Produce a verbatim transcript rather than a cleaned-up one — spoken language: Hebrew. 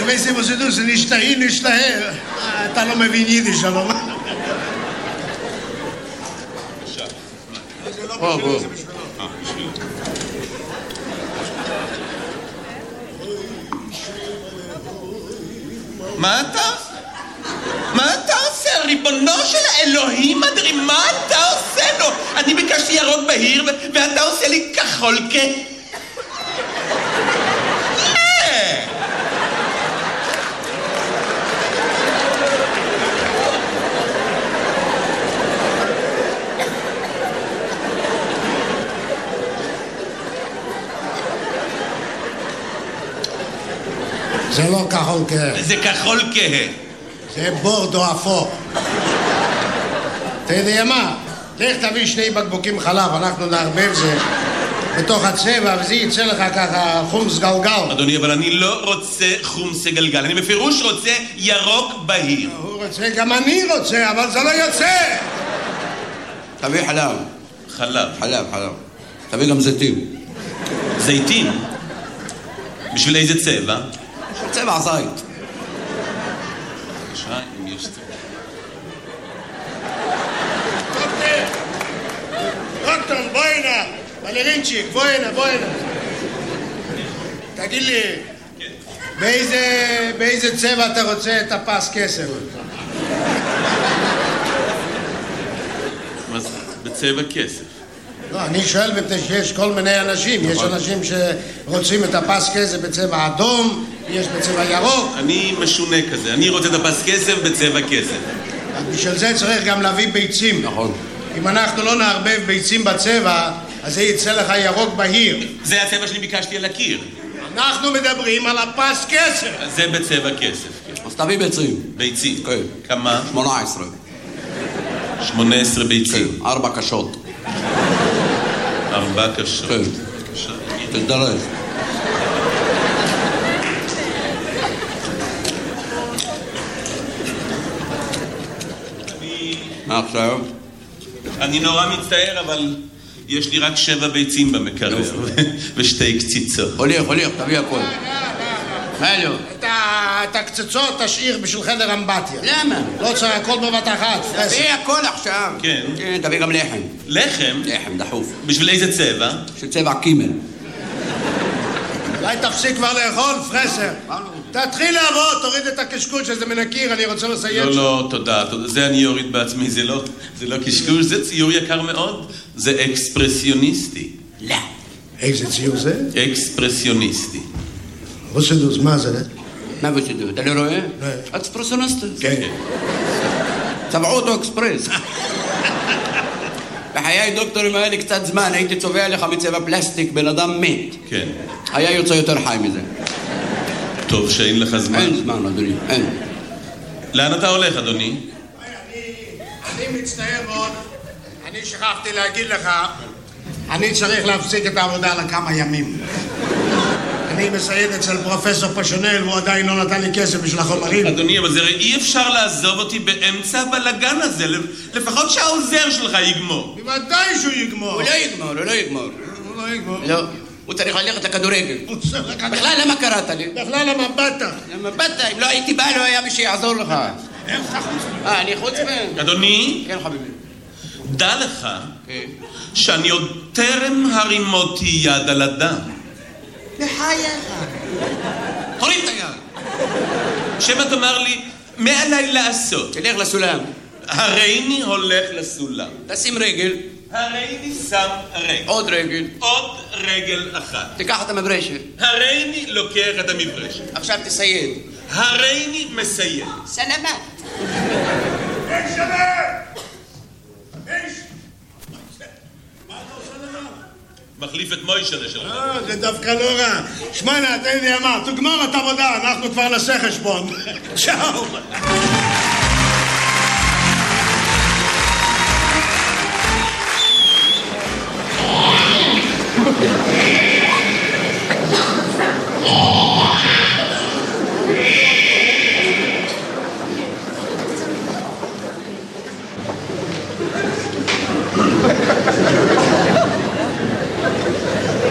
Avessimo se tu se nicht dahin, nicht daher. אתה לא מבין יידיש, שלום. בוא, בוא. מה אתה? מה אתה עושה? ריבונו של האלוהים אדרים, מה אתה עושה לו? אני ביקשתי ירוק בהיר ואתה עושה לי כחול כ... זה לא כחול כהה. זה כחול כהה. זה בורדו אפור. אתה יודע מה? לך תביא שני בקבוקים חלב, אנחנו נערבב זה בתוך הצבע, וזה יצא לך ככה חומס גלגל. אדוני, אבל אני לא רוצה חומס גלגל, אני בפירוש רוצה ירוק בהיר. הוא רוצה, גם אני רוצה, אבל זה לא יוצא. תביא חלב. חלב. חלב, חלב. תביא גם זיתים. זיתים? בשביל איזה צבע? של צבע זית. שי, אם יש צבע. דוקטור, בוא הנה. בלרינצ'יק, בוא הנה, בוא הנה. תגיד לי, באיזה, באיזה צבע אתה רוצה את הפס כסף? מה זה? בצבע כסף. לא, אני שואל מפני שיש כל מיני אנשים. יש אנשים שרוצים את הפס כסף בצבע אדום, יש בצבע ירוק. אני משונה כזה, אני רוצה את הפס כסף בצבע כסף. בשביל זה צריך גם להביא ביצים. נכון. אם אנחנו לא נערבב ביצים בצבע, אז זה יצא לך ירוק בהיר. זה הצבע שאני ביקשתי על הקיר. אנחנו מדברים על הפס כסף. זה בצבע כסף. אז תביא ביצים. ביצים. כן. כמה? שמונה עשרה. שמונה עשרה ביצים. כן, ארבע קשות. ארבע קשות. כן. תתדרז. מה עכשיו? אני נורא מצטער, אבל יש לי רק שבע ביצים במקרר ושתי קציצות. הוליך, הוליך, תביא הכל. מה לא? את הקצצות תשאיר בשביל חדר אמבטיה. למה? לא צריך הכל בבת אחת. תביא הכל עכשיו. כן. תביא גם לחם. לחם? לחם, דחוף. בשביל איזה צבע? של צבע קימל. אולי תפסיק כבר לאכול, פרסר. תתחיל לעבוד, תוריד את הקשקוש שזה מן הקיר, אני רוצה לסיים. לא, לא, תודה, תודה. זה אני אוריד בעצמי, זה לא, זה לא קשקוש, זה ציור יקר מאוד. זה אקספרסיוניסטי. לא. איזה ציור זה? אקספרסיוניסטי. רוסדוס, מה זה? מה ושדו? אתה לא רואה? לא. אקספרסיוניסט. כן. צבעו אותו אקספרס. בחיי דוקטור, אם היה לי קצת זמן, הייתי צובע לך מצבע פלסטיק, בן אדם מת. כן. היה יוצא יותר חי מזה. טוב שאין לך זמן. אין זמן, אדוני, אין. לאן אתה הולך, אדוני? אני מצטער מאוד, אני שכחתי להגיד לך, אני צריך להפסיק את העבודה לכמה ימים. אני מסייד אצל פרופסור פשונל, והוא עדיין לא נתן לי כסף בשביל החומרים. אדוני, אבל זה אי אפשר לעזוב אותי באמצע הבלגן הזה, לפחות שהעוזר שלך יגמור. בוודאי שהוא יגמור. הוא לא יגמור, הוא לא יגמור. הוא לא יגמור. לא, הוא צריך ללכת לכדורגל. בכלל, למה קראת לי? בכלל למה באת? למה באת? אם לא הייתי בא, לא היה מי שיעזור לך. אה, אני חוץ מהם? אדוני? כן, חביבי. דע לך שאני עוד טרם הרימותי יד על אדם. לחייך. הוריד את היד. שמה תאמר לי, מה עליי לעשות? תלך לסולם. הריני הולך לסולם. תשים רגל. הריני שם רגל. עוד רגל. עוד רגל אחת. תיקח את המברשת. הריני לוקח את המברשת. עכשיו תסייד. הריני מסיים. סלמת. אין שווה! אין ש... מה אתה עושה לך? מחליף את מוישה שלך. אה, זה דווקא לא רע. שמונה, תן לי אמר, תגמור את עבודה, אנחנו כבר נעשה חשבון. צ'או. Oh,